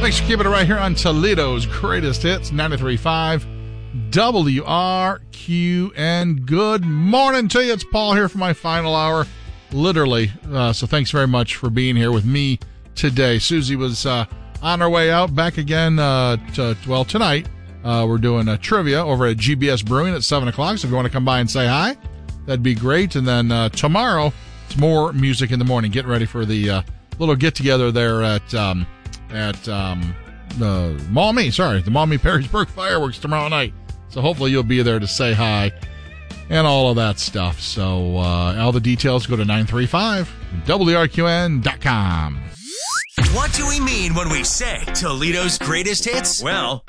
Thanks for keeping it right here on Toledo's Greatest Hits, 93.5 WRQN. Good morning to you. It's Paul here for my final hour, literally. So thanks very much for being here with me today. Susie was on her way out, back again tonight. We're doing a trivia over at GBS Brewing at 7 o'clock, so if you want to come by and say hi, that'd be great. And then tomorrow, it's more music in the morning. Get ready for the little get-together there at the Maumee Perrysburg Fireworks tomorrow night. So hopefully you'll be there to say hi and all of that stuff. So all the details, go to 935WRQN.com. What do we mean when we say Toledo's Greatest Hits? Well,